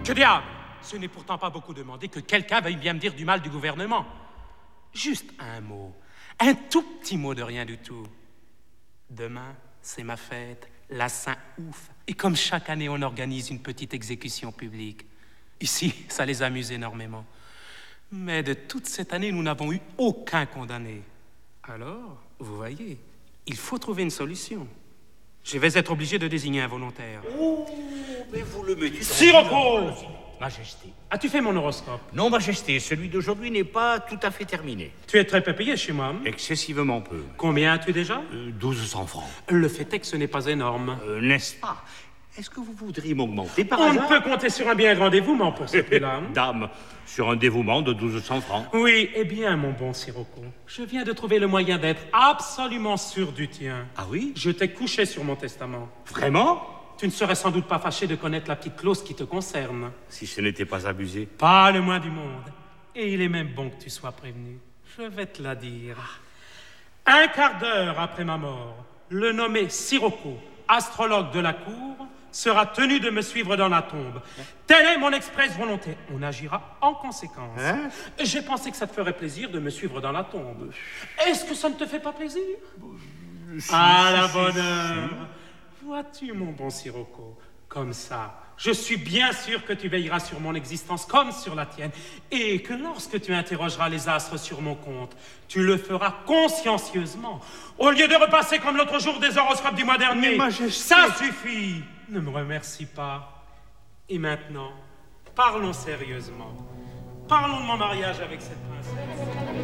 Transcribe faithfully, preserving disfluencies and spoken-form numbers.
Que diable! Ce n'est pourtant pas beaucoup demandé que quelqu'un veuille bien me dire du mal du gouvernement. Juste un mot, un tout petit mot de rien du tout. Demain, c'est ma fête, la Saint-Ouf. Et comme chaque année, on organise une petite exécution publique. Ici, ça les amuse énormément. Mais de toute cette année, nous n'avons eu aucun condamné. Alors, vous voyez, il faut trouver une solution. Je vais être obligé de désigner un volontaire. Oh, mais vous le mettez... Sirocco! Majesté. As-tu fait mon horoscope? Non, Majesté, celui d'aujourd'hui n'est pas tout à fait terminé. Tu es très peu payé chez moi. Excessivement peu. Combien as-tu déjà? Euh, douze cents francs. Le fait est que ce n'est pas énorme. Euh, n'est-ce pas? Est-ce que vous voudriez m'augmenter par On hasard? ne peut compter sur un bien grand dévouement pour ce prix-là. Dame, sur un dévouement de douze cents francs. Oui, eh bien, mon bon Sirocco, je viens de trouver le moyen d'être absolument sûr du tien. Ah oui? Je t'ai couché sur mon testament. Vraiment? Tu ne serais sans doute pas fâché de connaître la petite clause qui te concerne. Si ce n'était pas abusé. Pas le moins du monde. Et il est même bon que tu sois prévenu. Je vais te la dire. Un quart d'heure après ma mort, le nommé Sirocco, astrologue de la cour, sera tenu de me suivre dans la tombe. Telle est mon expresse volonté. On agira en conséquence. Hein? J'ai pensé que ça te ferait plaisir de me suivre dans la tombe. Est-ce que ça ne te fait pas plaisir? Si, À la si, bonne si, heure. Vois-tu, mon bon Sirocco, comme ça, je suis bien sûr que tu veilleras sur mon existence comme sur la tienne, et que lorsque tu interrogeras les astres sur mon compte, tu le feras consciencieusement, au lieu de repasser comme l'autre jour des horoscopes du mois dernier. Mais majesté... Ça suffit. Ne me remercie pas. Et maintenant, parlons sérieusement. Parlons de mon mariage avec cette princesse.